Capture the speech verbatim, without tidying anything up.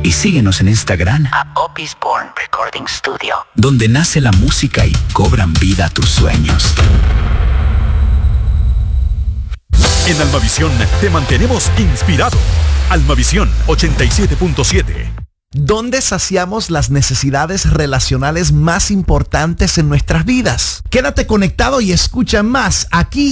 Y síguenos en Instagram a Opus Born Recording Studio, donde nace la música y cobran vida tus sueños. En Almavisión te mantenemos inspirado. Almavisión ochenta y siete punto siete. ¿Dónde saciamos las necesidades relacionales más importantes en nuestras vidas? Quédate conectado y escucha más aquí